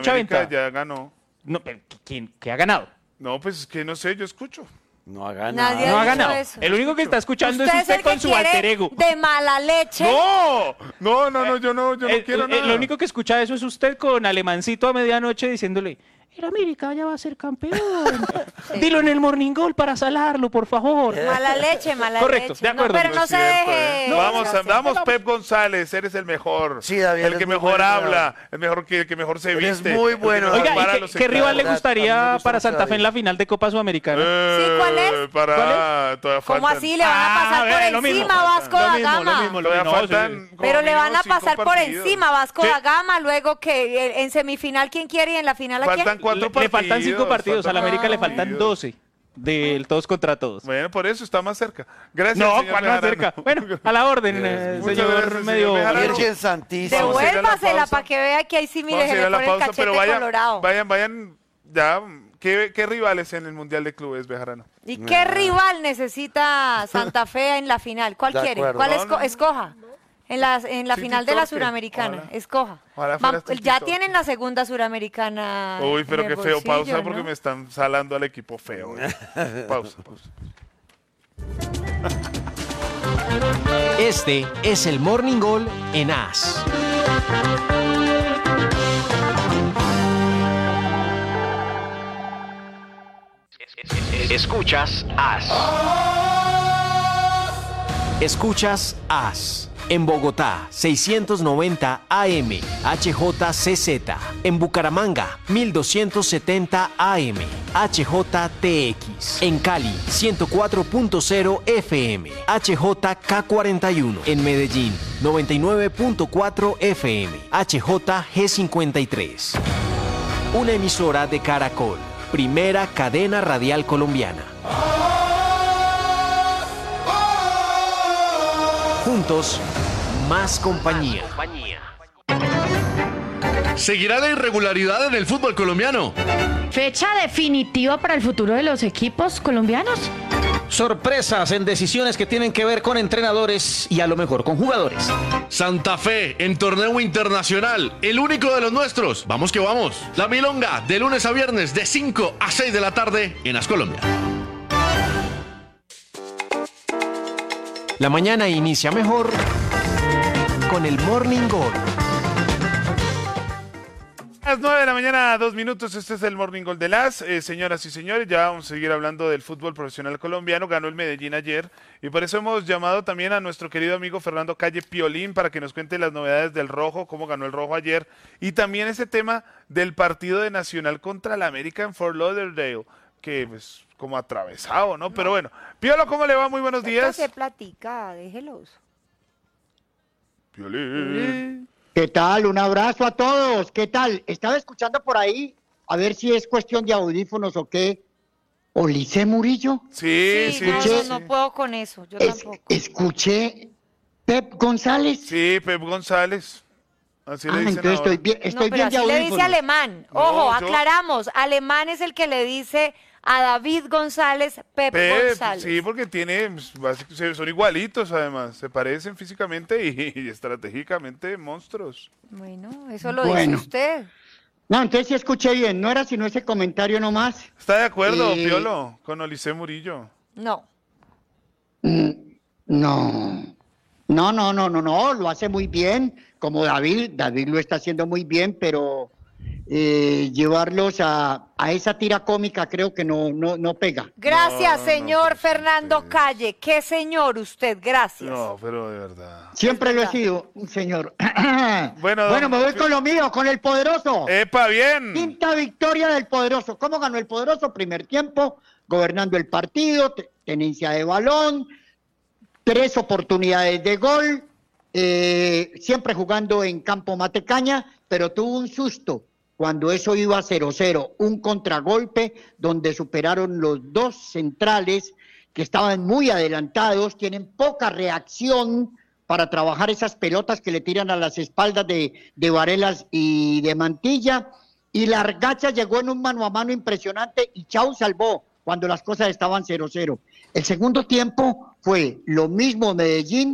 mucha América ventaja. ya ganó. No, pero ¿quién ha ganado? No, pues es que no sé, yo escucho. No ha ganado. Nadie No ha dicho ganado. eso. El único que está escuchando Usted es usted el que con su quiere alter ego. de mala leche. No, yo no quiero nada. Lo único que escucha eso es usted con Alemancito a medianoche diciéndole: el América ya va a ser campeón. Dilo en el Morning Goal para salarlo, por favor. Mala leche, mala Correcto, leche. de acuerdo. No, pero No no es se cierto, deje. Vamos, Pep González, eres el mejor. Sí, David, el eres que muy mejor bueno, habla, el mejor que mejor se Eres viste. muy el que bueno. mejor Oiga, para ¿y los qué rival le verdad, a mí me gustaría gusta para mucho Santa Fe en David. la final de Copa Sudamericana? Sí, ¿cuál es? Todavía ¿Cómo faltan. así? Le van a pasar por lo mismo, encima Vasco da Gama. Todavía no, faltan sí. como Pero le van mínimo a 5 pasar por partidos. encima Vasco ¿Qué? da Gama, luego que en semifinal ¿quién quiere y en la final a quién? Faltan 4 partidos. Le faltan 5 partidos, a la América le faltan partidos. 12 del todos contra todos. Bueno, por eso está más cerca. Gracias, No, señor ¿cuál más Bejarano. cerca? Bueno, a la orden, Muchas señor gracias, medio... señor Bejarano. Virgen Santísima. Vamos a ir a la Devuélvasela pausa. para que vea que ahí sí, mire, Vamos a se ir a le la pone el pausa, cachete pero colorado. vayan, ya. ¿Qué rivales en el Mundial de Clubes, Bejarano? ¿Y qué rival necesita Santa Fe en la final? ¿Cuál De quiere? acuerdo. ¿Cuál No. escoja? En la Sí, final de la Torque. Suramericana, Ojalá. escoja. Ojalá fuera este Ya Torque. tienen la segunda Suramericana. Uy, pero en qué el feo. bolsillo, Pausa ¿no? porque me están salando al equipo feo. Pausa. Este es el Morning Goal en AS. Escuchas AS. Escuchas AS. En Bogotá, 690 AM, HJCZ. En Bucaramanga, 1270 AM, HJTX. En Cali, 104.0 FM, HJK41. En Medellín, 99.4 FM, HJG53. Una emisora de Caracol, primera cadena radial colombiana. Juntos, más compañía. ¿Seguirá la irregularidad en el fútbol colombiano? ¿Fecha definitiva para el futuro de los equipos colombianos? Sorpresas en decisiones que tienen que ver con entrenadores y a lo mejor con jugadores. Santa Fe en torneo internacional, el único de los nuestros. Vamos que vamos. La Milonga, de lunes a viernes, de 5 a 6 de la tarde en As Colombia. La mañana inicia mejor con el Morning Goal. A las 9 de la mañana, 2 minutos, este es el Morning Goal de las. Señoras y señores, ya vamos a seguir hablando del fútbol profesional colombiano. Ganó el Medellín ayer y por eso hemos llamado también a nuestro querido amigo Fernando Calle Piolín para que nos cuente las novedades del Rojo, cómo ganó el Rojo ayer y también ese tema del partido de Nacional contra la América en Fort Lauderdale, que pues como atravesado, ¿no? Pero bueno, Piolo, ¿cómo le va? Muy buenos días. Se platica, déjelos. Piolín. ¿Qué tal? Un abrazo a todos. ¿Qué tal? Estaba escuchando por ahí, a ver si es cuestión de audífonos o qué. ¿Olicé Murillo? Sí, sí, no, sí, no, sí. no puedo con eso, yo tampoco. Escuché Pep González. Sí, Pep González. Así le dicen entonces ahora. estoy No, pero bien de así le dice audífonos. Alemán. No, Ojo, yo- aclaramos. Alemán es el que le dice a David González, Pep González. Sí, porque tiene, son igualitos además, se parecen físicamente y estratégicamente monstruos. Bueno, eso lo dice usted. No, entonces sí escuché bien. No era sino ese comentario nomás. ¿Está de acuerdo, Eh, Piolo, con Olicé Murillo? No. No, lo hace muy bien, como David lo está haciendo muy bien, pero llevarlos a esa tira cómica creo que no pega. Gracias, No, señor pero Fernando ustedes- Calle. ¿Qué señor usted? Gracias. No, pero de verdad. Siempre Es lo he verdad. sido, señor. Bueno, Bueno, me voy con lo mío, con el poderoso. ¡Epa, bien! Quinta victoria del poderoso. ¿Cómo ganó el poderoso? Primer tiempo, gobernando el partido, tenencia de balón, 3 oportunidades de gol, siempre jugando en campo Matecaña, pero tuvo un susto cuando eso iba 0-0, un contragolpe donde superaron los 2 centrales que estaban muy adelantados, tienen poca reacción para trabajar esas pelotas que le tiran a las espaldas de Varelas y de Mantilla, y la Argacha llegó en un mano a mano impresionante y Chau salvó cuando las cosas estaban 0-0. El segundo tiempo fue lo mismo Medellín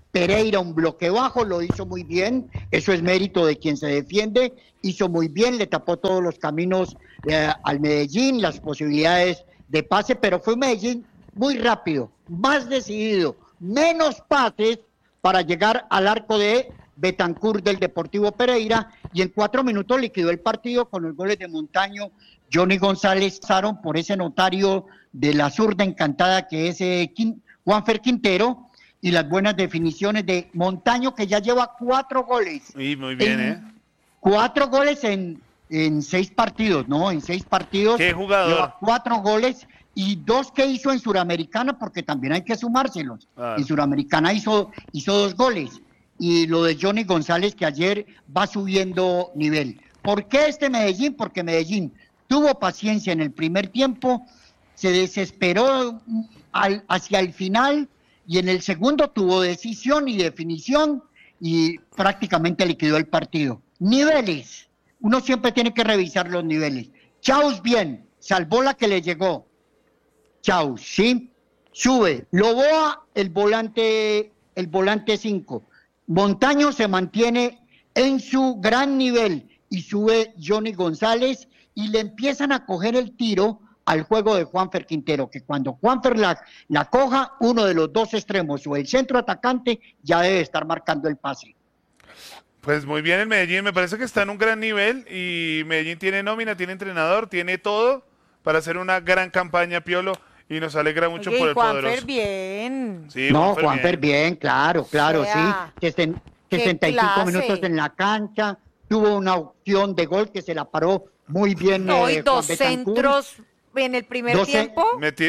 Pereira un bloque bajo, lo hizo muy bien, eso es mérito de quien se defiende, hizo muy bien, le tapó todos los caminos al Medellín, las posibilidades de pase, pero fue un Medellín muy rápido, más decidido, menos pases para llegar al arco de Betancur del Deportivo Pereira, y en 4 minutos liquidó el partido con los goles de Montaño, Johnny González, pasaron por ese notario de la zurda encantada que es Juanfer Quintero, y las buenas definiciones de Montaño, que ya lleva 4 goles. Y muy bien, 4 goles en 6 partidos, ¿no? En 6 partidos. ¡Qué jugador! Lleva 4 goles y 2 que hizo en Suramericana, porque también hay que sumárselos. En Suramericana hizo 2 goles. Y lo de Johnny González, que ayer va subiendo nivel. ¿Por qué este Medellín? Porque Medellín tuvo paciencia en el primer tiempo, se desesperó hacia el final, y en el segundo tuvo decisión y definición y prácticamente liquidó el partido. Niveles, uno siempre tiene que revisar los niveles. Chaus bien, salvó la que le llegó. Chaus, ¿sí? Sube. Loboa, el volante 5. Montaño se mantiene en su gran nivel y sube Johnny González y le empiezan a coger el tiro al juego de Juanfer Quintero, que cuando Juanfer la coja, uno de los 2 extremos o el centro atacante ya debe estar marcando el pase. Pues muy bien el Medellín, me parece que está en un gran nivel y Medellín tiene nómina, tiene entrenador, tiene todo para hacer una gran campaña, Piolo, y nos alegra mucho por el Juanfer poderoso. bien. Sí, no, Juanfer bien, claro, sí. 65 minutos en la cancha, tuvo una opción de gol que se la paró muy bien. No, y 2 Betancur. centros en el primer tiempo.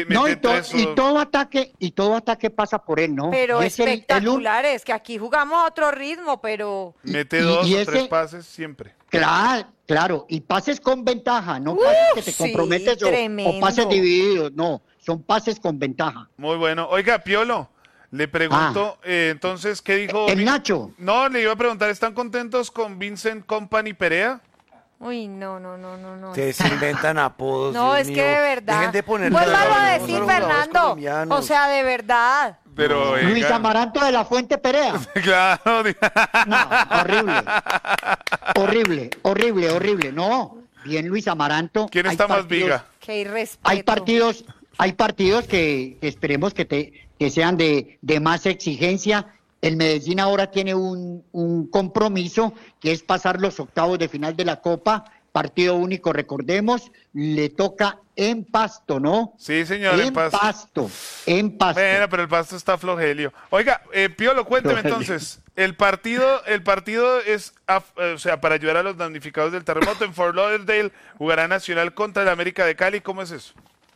Y todo ataque pasa por él, ¿no? Pero Y espectaculares, que aquí jugamos a otro ritmo, pero... Mete 2 o 3 pases siempre. Claro, y pases con ventaja, no pases que te comprometes o pases divididos, no, son pases con ventaja. Muy bueno. Oiga, Piolo, le pregunto, entonces, ¿qué dijo? El Nacho. No, le iba a preguntar, ¿están contentos con Vincent Kompany Perea? Uy, no. Ustedes se inventan apodos. No, Dios es mío. que de verdad. Dejen de ponerle Pues malo a a decir, Fernando. O sea, de verdad. Pero, Luis Amaranto de la Fuente Perea. Claro. No, horrible. No, bien Luis Amaranto. ¿Quién está más viga? Qué irrespeto. Hay partidos que esperemos que sean de más exigencia. El Medellín ahora tiene un compromiso que es pasar los octavos de final de la Copa, partido único, recordemos, le toca en Pasto, ¿no? Sí, señor, en Pasto. Bueno, pero el Pasto está flojelio. Oiga, Piolo, cuénteme entonces, el partido es, o sea, para ayudar a los damnificados del terremoto en Fort Lauderdale, jugará Nacional contra el América de Cali, ¿cómo es eso?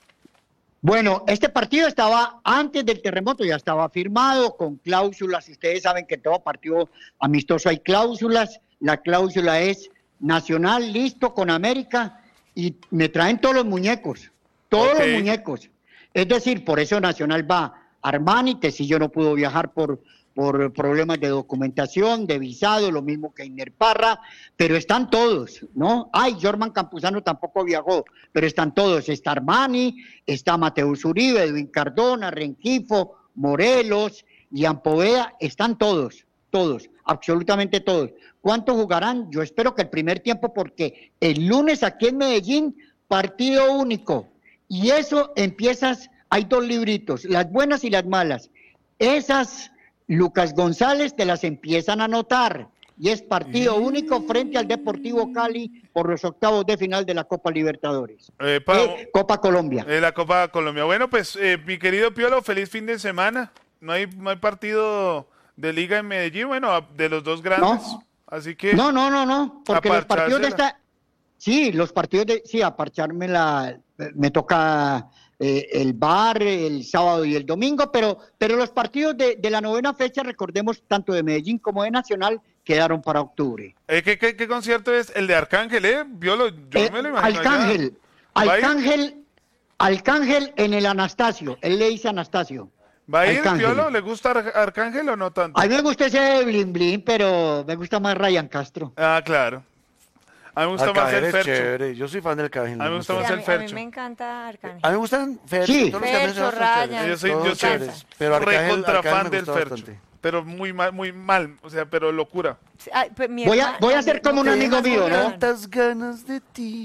Bueno, este partido estaba antes del terremoto, ya estaba firmado con cláusulas. Ustedes saben que en todo partido amistoso hay cláusulas. La cláusula es Nacional listo con América y me traen todos los muñecos. Los muñecos. Es decir, por eso Nacional va Armani, Tecillo no pudo viajar por problemas de documentación, de visado, lo mismo que Iner Parra, pero están todos, ¿no? Jorman Campuzano tampoco viajó, pero están todos. Está Armani, está Mateus Uribe, Edwin Cardona, Rengifo, Morelos, Ian Poveda, están todos, absolutamente todos. ¿Cuánto jugarán? Yo espero que el primer tiempo, porque el lunes aquí en Medellín, partido único, y eso hay 2 libritos, las buenas y las malas. Esas Lucas González te las empiezan a anotar y es partido único frente al Deportivo Cali por los octavos de final de la Copa Libertadores. Copa Colombia. La Copa Colombia. Bueno, pues mi querido Piolo, feliz fin de semana. No hay partido de liga en Medellín, bueno, de los 2 grandes. No. Así que No, porque los partidos de esta... Sí, a parchármela, me toca el bar el sábado y el domingo, pero los partidos de la 9ª fecha, recordemos, tanto de Medellín como de Nacional, quedaron para octubre. ¿Qué concierto es? ¿El de Arcángel, Piolo? Yo me lo imagino. Arcángel en el Anastasio, él le dice Anastasio. ¿Va a ir, Piolo? ¿Le gusta Arcángel o no tanto? A mí me gusta ese de Blin Blin, pero me gusta más Ryan Castro. Ah, claro. A mí me gusta más el Fercho. Chévere. Yo soy fan del Arcángel. A mí me gusta más el Fercho. A mí me encanta Arcángel. A mí me gustan Fercho. Sí. Todos los Fercho, Ryan. Yo soy pero Arcángel recontra fan me del gusta Fercho. bastante. pero muy mal, o sea, pero locura. Ay, pues, mi Voy a hermana- ser como un amigo mío, ¿no? Tantas ganas de ti.